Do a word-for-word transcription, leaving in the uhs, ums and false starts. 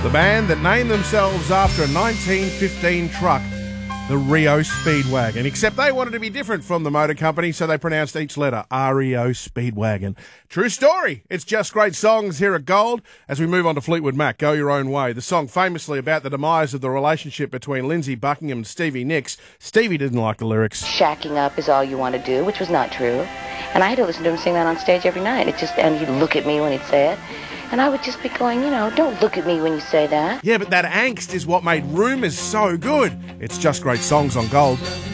The band that named themselves after a nineteen fifteen truck, the Rio Speedwagon. Except they wanted to be different from the motor company, so they pronounced each letter R E O Speedwagon. True story. It's Just Great Songs here at Gold. As we move on to Fleetwood Mac, Go Your Own Way. The song famously about the demise of the relationship between Lindsey Buckingham and Stevie Nicks. Stevie didn't like the lyrics. Shacking up is all you want to do, which was not true. And I had to listen to him sing that on stage every night. It just, and he'd look at me when he'd say it. And I would just be going, you know, don't look at me when you say that. Yeah, but that angst is what made Rumours so good. It's Just Great Songs on Gold.